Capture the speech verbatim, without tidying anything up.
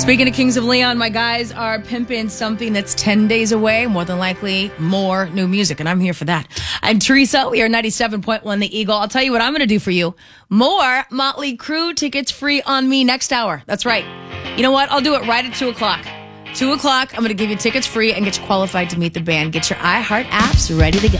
Speaking of Kings of Leon, my guys are pimping something that's ten days away. More than likely, more new music, and I'm here for that. I'm Teresa. We are ninety-seven point one The Eagle. I'll tell you what I'm going to do for you. More Motley Crue tickets free on me next hour. That's right. You know what? I'll do it right at two o'clock. two o'clock, I'm going to give you tickets free and get you qualified to meet the band. Get your iHeart apps ready to go.